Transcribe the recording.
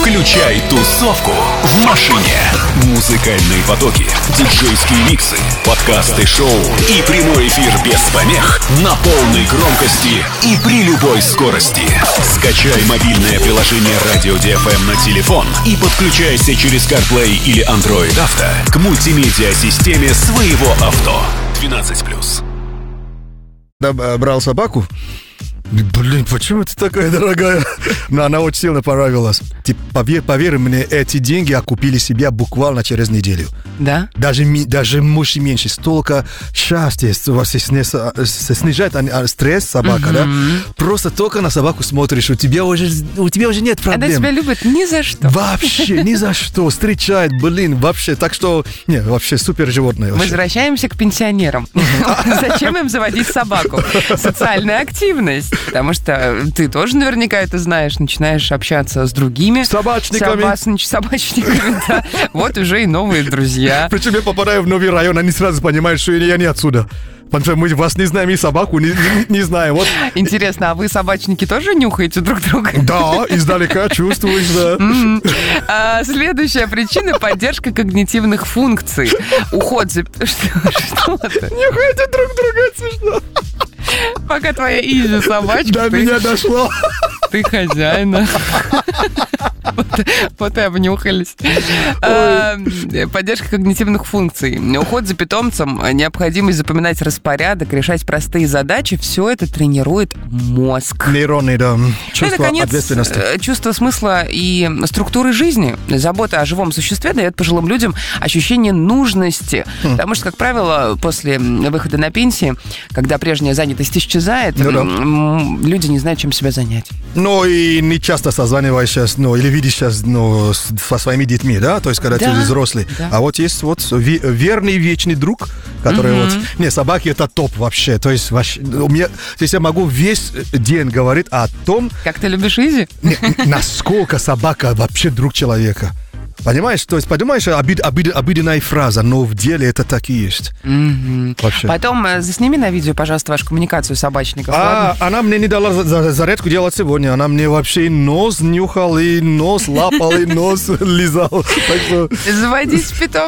Включай тусовку в машине. Музыкальные потоки, диджейские миксы, подкасты, шоу и прямой эфир без помех на полной громкости и при любой скорости. Скачай мобильное приложение Radio DFM на телефон и подключайся через CarPlay или Android Auto к мультимедиа-системе своего авто. 12+. Брал собаку. Блин, почему ты такая дорогая? Но она очень сильно понравилась. Поверь мне, эти деньги окупили себя буквально через неделю. Да? Даже муж и меньше. Столько счастья снижает стресс собака, да? Просто только на собаку смотришь, у тебя уже нет проблем. Она тебя любит ни за что. Вообще, ни за что. Встречает, блин, вообще. Так что, не, вообще супер животное. Возвращаемся к пенсионерам. Зачем им заводить собаку? Социальная активность. Потому что ты тоже наверняка это знаешь, начинаешь общаться с другими собачниками, да. Вот уже и новые друзья. Причем я попадаю в новый район, они сразу понимают, что я не отсюда. Потому что мы вас не знаем, и собаку не знаем. Вот. Интересно, а вы, собачники, тоже нюхаете друг друга? Да, издалека чувствуешь, да. Следующая причина – поддержка когнитивных функций. Уход за... Что это? Нюхаете друг друга, это смешно. Пока твоя Изи собачка. До меня дошло. Ты хозяина. Вот и обнюхались. Поддержка когнитивных функций. Уход за питомцем, необходимость запоминать распорядок, решать простые задачи. Все это тренирует мозг. Нейроны, да. Чувство ответственности. Чувство смысла и структуры жизни. Забота о живом существе дает пожилым людям ощущение нужности. Потому что, как правило, после выхода на пенсию, когда прежняя занятость исчезает, люди не знают, чем себя занять. Ну и не часто созваниваешься, или видишь сейчас со своими детьми, да? То есть, когда ты взрослый. Да. А вот есть верный вечный друг, который Не, собаки это топ вообще. То есть, я могу весь день говорить о том... Как ты любишь Изи? Насколько собака вообще друг человека. Понимаешь? То есть, понимаешь, обыденная фраза, но в деле это так и есть. Вообще. Потом засними на видео, пожалуйста, вашу коммуникацию собачников. Она мне не дала зарядку делать сегодня. Она мне вообще и нос нюхал, и нос лапал, и нос лизал. Заводить питомца